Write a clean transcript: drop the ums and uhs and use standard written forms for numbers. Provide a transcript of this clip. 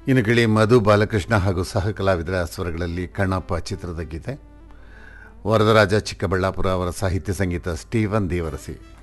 ಇನ್ನು ಗಿಳಿ ಮಧು ಬಾಲಕೃಷ್ಣ ಹಾಗೂ ಸಹ ಕಲಾವಿದರ ಸ್ವರಗಳಲ್ಲಿ ಕಣ್ಣಪ್ಪ ಚಿತ್ರದ ಗೀತೆ. ವರದರಾಜ ಚಿಕ್ಕಬಳ್ಳಾಪುರ ಅವರ ಸಾಹಿತ್ಯ ಸಂಗೀತ ಸ್ಟೀವನ್ ದೇವರಸಿ.